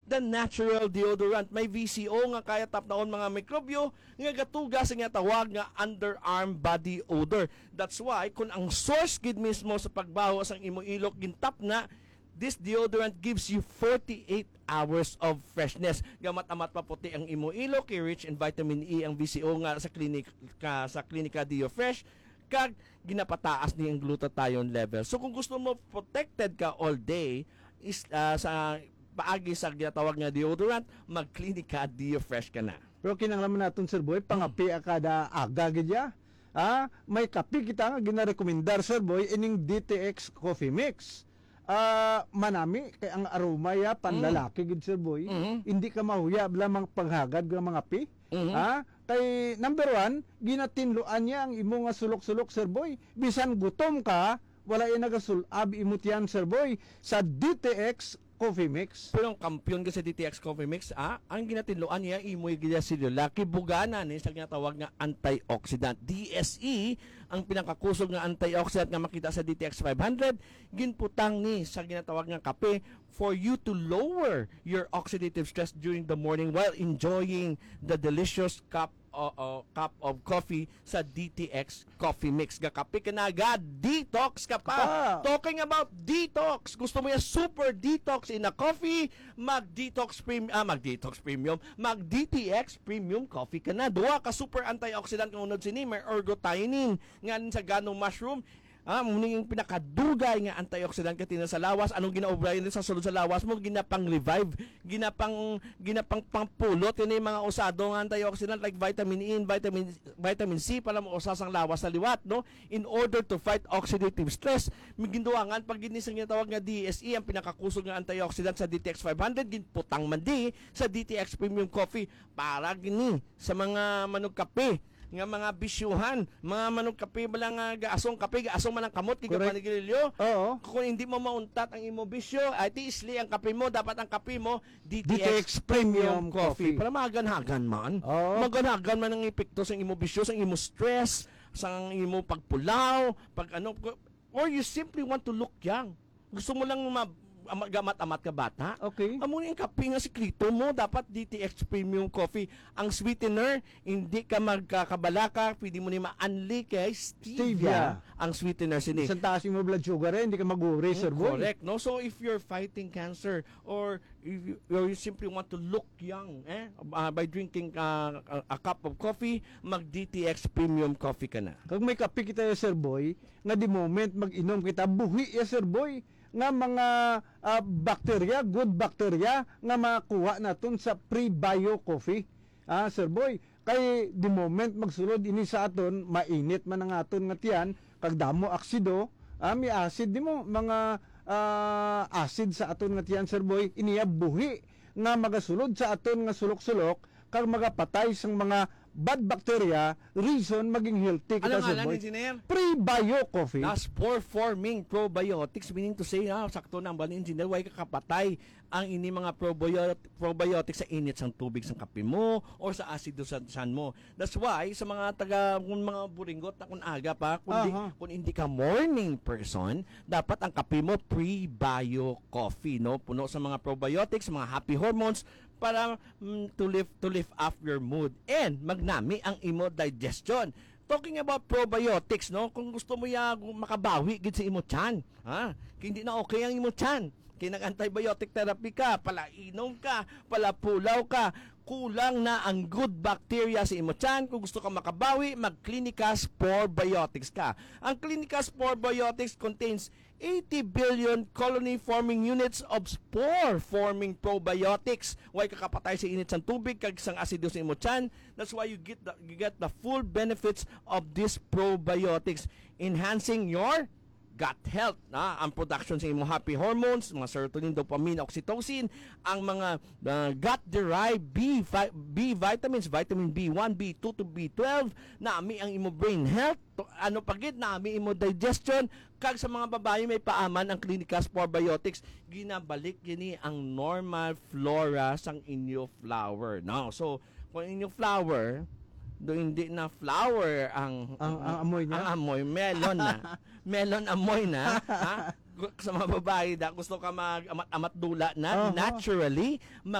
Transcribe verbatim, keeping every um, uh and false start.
the natural deodorant. May V C O nga kaya tapnaon mga mikrobyo nga gatuga sa nga tawag nga underarm body odor. That's why kung ang source gid mismo sa pagbaho sang imo ilok gintap na, this deodorant gives you forty-eight hours of freshness. Gamat-amat pa puti ang imo ilok, rich in vitamin E ang V C O nga sa klinik ka, sa Klinika Deo Fresh, kag ginapataas ni ang glutathione level. So kung gusto mo protected ka all day is uh, sa paagi sa ginatawag nga deodorant, mag-Klinika Deo Fresh ka na. Pero kinanglaman natin, Sir Boy, pangapi akada aga gidya. Ah, may kapi kita nga ginarekomendar, Sir Boy, ining D T X Coffee Mix. Ah, manami kay ang aroma ya panlalaki gid, Sir Boy. Mm-hmm. Hindi ka mahuyab lamang paghagad ng mga pi. Mm-hmm. Ah, kay number one, ginatinluan niya ang imo nga sulok-sulok, Sir Boy. Bisan gutom ka, wala yung nagasulab imot yan, Sir Boy, sa D T X Coffee Mix. Pero ang kampiyon ka sa D T X Coffee Mix, ah, ang ginatinluan niya, imoy gida silula, kibugana ni sa ginatawag nga antioxidant. D S E, ang pinakakusog nga antioxidant nga makita sa D T X five hundred, ginputang ni sa ginatawag nga kape for you to lower your oxidative stress during the morning while enjoying the delicious cup uh, uh, cup of coffee sa D T X Coffee Mix. Gakape ka na agad, detox ka pa. Ah. Talking about detox, gusto mo yung super detox in a coffee, mag-detox premium, ah, mag-detox premium, mag-D T X premium coffee ka na. Duwa ka super antioxidant ng unod sini, may ergothioneine, nganin sa ganong mushroom. Ah, muning yung pinakadugay nga antioxidant katina sa lawas. Anong ginaobrayan sa sulod sa lawas mo? Ginapang revive, ginapang ginapang pangpulot yun yung mga usado nga antioxidant like vitamin E and vitamin vitamin C pala mo usasang lawas sa liwat, no? In order to fight oxidative stress. Miginduangan pag ginisang tawag nga D S E ang pinakakusog nga antioxidant sa D T X five hundred, ginputang man di sa D T X Premium Coffee para gini sa mga manog kape nga mga bisyuhan, mga manong kape bala nga gaasong kape, gaasong man ang kamot kaya panigilyo. Oo. Kung hindi mo mauntat ang imo bisyo, ay tiisli ang kape mo, dapat ang kape mo D T X, D T X Premium Coffee. Para maganhagan man. Oo. Maganhagan man ang epekto sa imo bisyo, sa imo stress, sa imo pagpulaw, pag ano, or you simply want to look young. Gusto mo lang ma gamat-amat ka bata. Okay. Amo yung kape nga sikrito mo, dapat D T X Premium Coffee. Ang sweetener, hindi ka magkakabalaka, pwede mo ni ma-unli kay stevia, stevia. Ang sweetener sini. Isang taas mo blood sugar eh, hindi ka mag-worry, Sir Boy. Correct, no? So if you're fighting cancer or if you, or you simply want to look young, eh, uh, by drinking uh, a, a cup of coffee, mag-D T X Premium Coffee ka na. Kag may kape kita ya, Sir Boy, nga di moment mag-inom kita, buhi ya, Sir Boy, nga mga uh, bacteria, good bacteria nga makuha naton sa pre-bio coffee. Ah, Sir Boy, kay di moment magsulod ini sa aton, mainit man ang aton nga tiyan, kag damo aksido, ah, may acid di mo mga uh, acid sa aton nga tiyan, Sir Boy, iniya buhi nga magasulod sa aton nga sulok-sulok kag magapatay sang mga bad bacteria, reason maging healthy kita, Sir Boy. Engineer? Pre-bio coffee. That's spore-forming probiotics, meaning to say, ah, sakto na ang bali engineer, way kakapatay ang ini mga probiotic, probiotics sa init sang tubig sang kape mo or sa asido sa san mo. That's why sa mga taga kung mga buringot na kung aga pa, kung, di, Uh-huh. kung hindi ka morning person, dapat ang kape mo pre-bio coffee, no? Puno sa mga probiotics, mga happy hormones para mm, to lift to lift up your mood and magnami ang imo digestion. Talking about probiotics, no? Kung gusto mo ya makabawi gid sa imo tiyan, ha? Hindi na okay ang imo tiyan. Kaya nag-antibiotic therapy ka, pala inom ka, pala pulaw ka, kulang na ang good bacteria sa imo tiyan. Kung gusto ka makabawi, mag-Klinika Sporebiotics ka. Ang Klinika Sporebiotics contains eighty billion colony-forming units of spore-forming probiotics. Why kakapatay sa init sa tubig, kag sang asido sa imo tiyan. That's why you get the, you get the full benefits of these probiotics, enhancing your gut health, na ang production sa imong happy hormones, mga serotonin, dopamine, oxytocin, ang mga uh, gut-derived B, B vitamins, vitamin B one, B two to B twelve, naami ang imong brain health, to, ano pagid, naami imong digestion, kag sa mga babae may paaman ang Klinika Sporebiotics, ginabalik gini ang normal flora sang inyo flower. Now, so kung inyo flower do hindi na flower ang ang, ang amoy niya. Ang amoy melon na. Melon amoy na, ha? Sa mga babae da gusto ka mag amat-amat dula na, uh-huh. Naturally